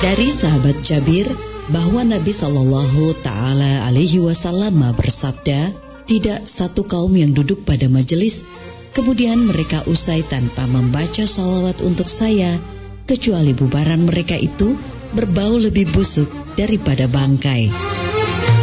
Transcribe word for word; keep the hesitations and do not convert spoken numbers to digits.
Dari sahabat Jabir bahwa Nabi Shallallahu Taala Alaihi Wasallam bersabda, tidak satu kaum yang duduk pada majelis kemudian mereka usai tanpa membaca salawat untuk saya, kecuali bubaran mereka itu berbau lebih busuk daripada bangkai.